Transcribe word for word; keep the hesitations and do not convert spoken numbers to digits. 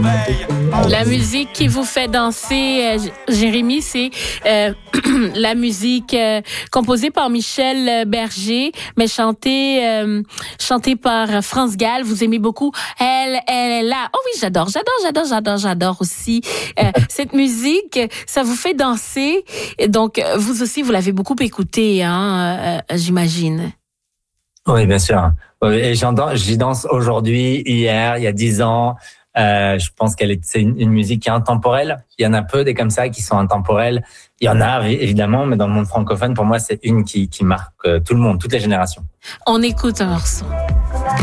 La musique qui vous fait danser, euh, Jérémy, c'est euh, la musique euh, composée par Michel Berger, mais chantée euh, chantée par France Gall. Vous aimez beaucoup. Elle, elle est là. Oh oui, j'adore, j'adore, j'adore, j'adore, j'adore aussi euh, cette musique. Ça vous fait danser. Et donc, vous aussi, vous l'avez beaucoup écoutée, hein, euh, j'imagine. Oui, bien sûr. Et j'en dan- j'y danse aujourd'hui, hier, il y a dix ans. Euh, je pense qu'elle est, c'est une, une musique qui est intemporelle. Il y en a peu des comme ça qui sont intemporelles. Il y en a évidemment, mais dans le monde francophone, pour moi, c'est une qui, qui marque tout le monde, toutes les générations. On écoute un morceau.